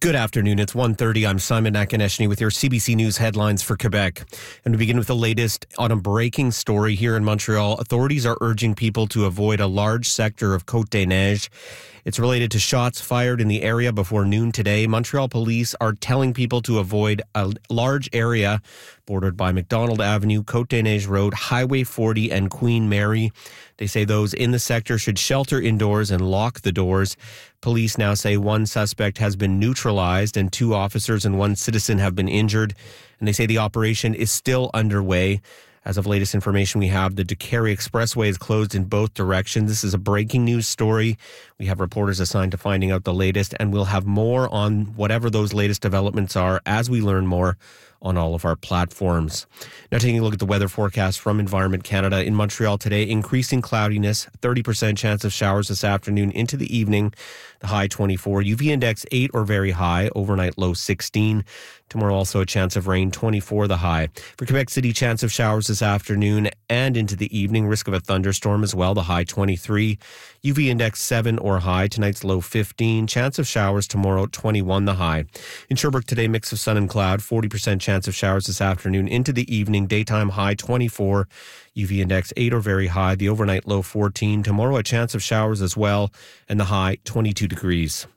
Good afternoon. It's 1:30. I'm Simon Nakaneshny with your CBC News headlines for Quebec. And we begin with the latest on a breaking story here in Montreal. Authorities are urging people to avoid a large sector of Côte-des-Neiges. It's related to shots fired in the area before noon today. Montreal police are telling people to avoid a large area bordered by McDonald Avenue, Côte-des-Neiges Road, Highway 40, and Queen Mary. They say those in the sector should shelter indoors and lock the doors. Police now say one suspect has been neutralized and 2 officers and 1 citizen have been injured. And they say the operation is still underway. As of latest information we have, the Décarie Expressway is closed in both directions. This is a breaking news story. We have reporters assigned to finding out the latest, and we'll have more on whatever those latest developments are as we learn more on all of our platforms. Now taking a look at the weather forecast from Environment Canada. In Montreal today, increasing cloudiness, 30% chance of showers this afternoon into the evening, the high 24. UV index 8 or very high, overnight low 16. Tomorrow also a chance of rain, 24 the high. For Quebec City, chance of showers this afternoon and into the evening, risk of a thunderstorm as well, the high 23. UV index 7 or high, tonight's low 15. Chance of showers tomorrow, 21 the high. In Sherbrooke today, mix of sun and cloud, 40% chance of showers this afternoon into the evening, daytime high 24. UV index 8 or very high, the overnight low 14. Tomorrow a chance of showers as well, and the high 22 degrees.